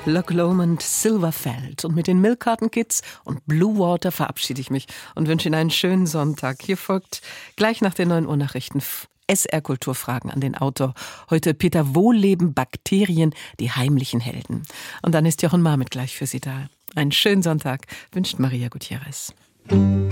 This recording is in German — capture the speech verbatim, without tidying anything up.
Loch Lomond, Silverfeld. Und mit den Milk Carton Kids und Blue Water verabschiede ich mich und wünsche Ihnen einen schönen Sonntag. Hier folgt gleich nach den neun Uhr Nachrichten S R-Kulturfragen an den Autor. Heute Peter, wo leben Bakterien, die heimlichen Helden? Und dann ist Jochen Marmit gleich für Sie da. Einen schönen Sonntag wünscht Maria Gutierrez.